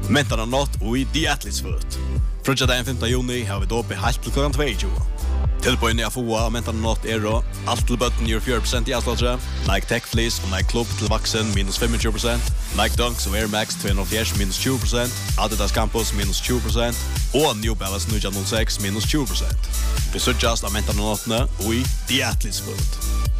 Mentarna nått og i The Athletes Foot. Frutja dagen 5. juni har vi dåpe helt til klokken 22. Tilbøyne av FOA og mentarna nått alt til bøtten gjør 4% i avslåttere, Nike Tech Fleece og Nike Club til vaksen minus 25%, Nike Dunks og Air Max 240 minus 20%, Adidas Campus minus 20% og New Balance 906 minus 20%. Vi sørgjast av mentarna nåttene og i The Athletes Foot.